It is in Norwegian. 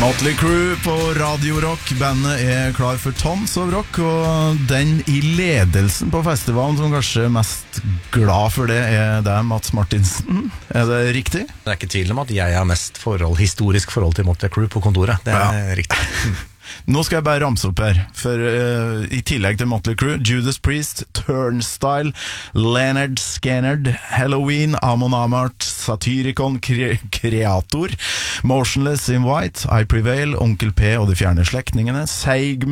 Motley Crue på Radio Rock. Bandet klar for Tons of Rock, og den I ledelsen på festivalen som kanskje mest glad for det deg, Mats Martinsen. Det riktig? Det ikke tvil om at jeg har mest historisk forhold til Motley Crue på kontoret. Det riktig. Nå skal jeg bare ramse opp her, for I tillegg til Motley Crue, Judas Priest, Turnstile, Leonard Skinner, Halloween, Amon Amarth, Satyricon, Kreator, Motionless in White, I Prevail, Onkel P og de fjerne slektningene, Seigmen,